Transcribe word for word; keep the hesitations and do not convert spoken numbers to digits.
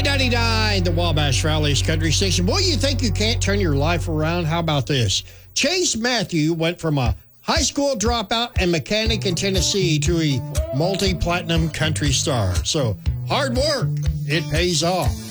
ninety-nine, the Wabash Valley's country station. Boy, you think you can't turn your life around? How about this? Chase Matthew went from a high school dropout and mechanic in Tennessee to a multi-platinum country star. So hard work, it pays off.